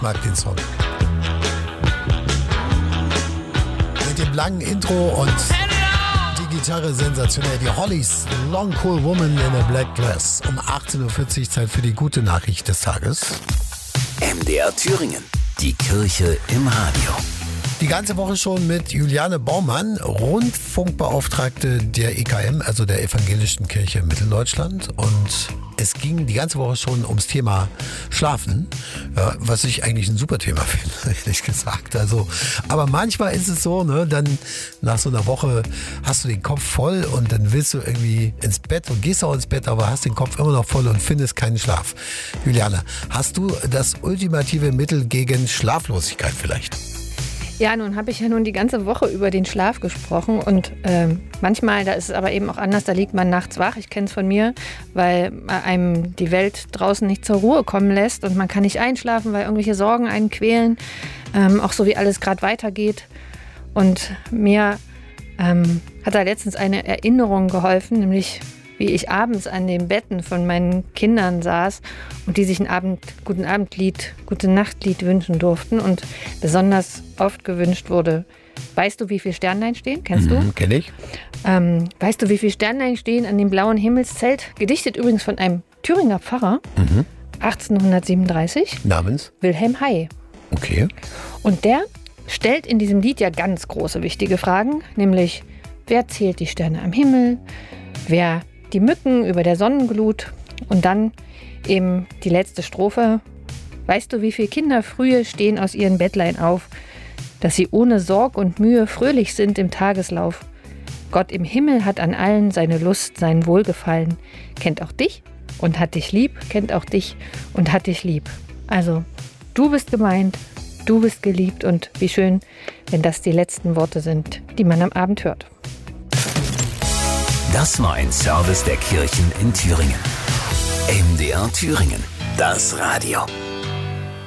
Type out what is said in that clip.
mag den Song. Mit dem langen Intro und die Gitarre sensationell. Die Hollies, Long Cool Woman in a Black Dress. Um 18.40 Uhr Zeit für die gute Nachricht des Tages. MDR Thüringen. Die Kirche im Radio. Die ganze Woche schon mit Juliane Baumann, Rundfunkbeauftragte der EKM, also der Evangelischen Kirche Mitteldeutschland. Und es ging die ganze Woche schon ums Thema Schlafen, ja, was ich eigentlich ein super Thema finde, ehrlich gesagt. Also, aber manchmal ist es so, ne, dann nach so einer Woche hast du den Kopf voll und dann willst du irgendwie ins Bett und gehst auch ins Bett, aber hast den Kopf immer noch voll und findest keinen Schlaf. Juliane, hast du das ultimative Mittel gegen Schlaflosigkeit vielleicht? Ja, nun habe ich ja die ganze Woche über den Schlaf gesprochen und manchmal, da ist es aber eben auch anders, da liegt man nachts wach, ich kenne es von mir, weil einem die Welt draußen nicht zur Ruhe kommen lässt und man kann nicht einschlafen, weil irgendwelche Sorgen einen quälen, auch so wie alles gerade weitergeht. Und mir hat da letztens eine Erinnerung geholfen, nämlich wie ich abends an den Betten von meinen Kindern saß und die sich ein Guten-Abend-Lied, Gute-Nacht-Lied wünschen durften und besonders oft gewünscht wurde. Weißt du, wie viele Sternlein stehen? Kennst du? Kenn ich. Weißt du, wie viele Sternlein stehen an dem blauen Himmelszelt? Gedichtet übrigens von einem Thüringer Pfarrer, 1837. Namens? Wilhelm Hay. Okay. Und der stellt in diesem Lied ja ganz große, wichtige Fragen, nämlich, wer zählt die Sterne am Himmel? Wer die Mücken über der Sonnenglut? Und dann eben die letzte Strophe. Weißt du, wie viele Kinder frühe stehen aus ihren Bettlein auf, dass sie ohne Sorg und Mühe fröhlich sind im Tageslauf? Gott im Himmel hat an allen seine Lust, sein Wohlgefallen. Kennt auch dich und hat dich lieb, kennt auch dich und hat dich lieb. Also, du bist gemeint, du bist geliebt und wie schön, wenn das die letzten Worte sind, die man am Abend hört. Das war ein Service der Kirchen in Thüringen. MDR Thüringen, das Radio.